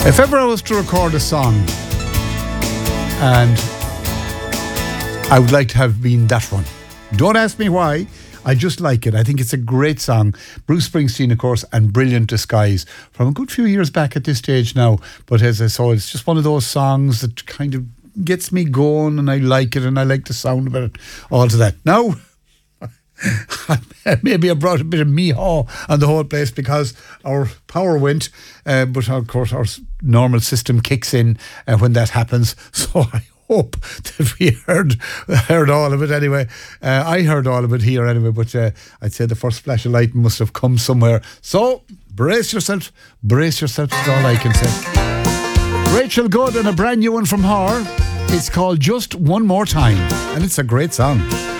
If ever I was to record a song, and I would like to have been that one. Don't ask me why. I just like it. I think it's a great song. Bruce Springsteen, of course, and Brilliant Disguise from a good few years back at this stage now. But as I saw, it's just one of those songs that kind of gets me going, and I like it, and I like the sound of it, all to that. Now, maybe I brought a bit of meehaw on the whole place because our power went, but of course our normal system kicks in when that happens. So I hope that we heard all of it anyway. I heard all of it here anyway, but I'd say the first flash of light must have come somewhere. So brace yourself is all I can say. Rachel Good and a brand new one from her. It's called Just One More Time, and it's a great song.